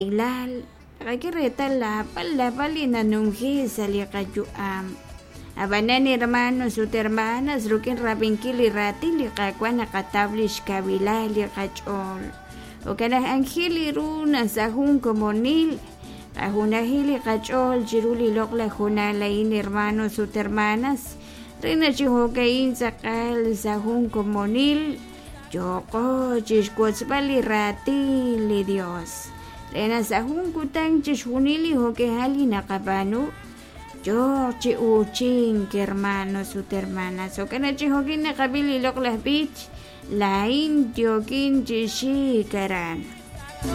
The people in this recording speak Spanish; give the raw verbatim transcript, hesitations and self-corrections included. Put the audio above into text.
Ilal, rakireta la pala palina nunghi saliqayu am. Abanan hermanos ut hermanas rukin rabinkili ratili qakwana qatablish kabilali qachol. O kana angeli runa sahun komonil. Qahunahili qachol jiruli lokla junalain hermanos ut hermanas. Rina chihokain sakal sahun komonil. Yoko chishkuatzpali ratili Dios. Rena sahun kutang chishunili hoke hali nakabano. Yo chi uchin que hermanos ut hermanas. O kana chihokin nakabili lok las bich. Lain diokin chishi karan.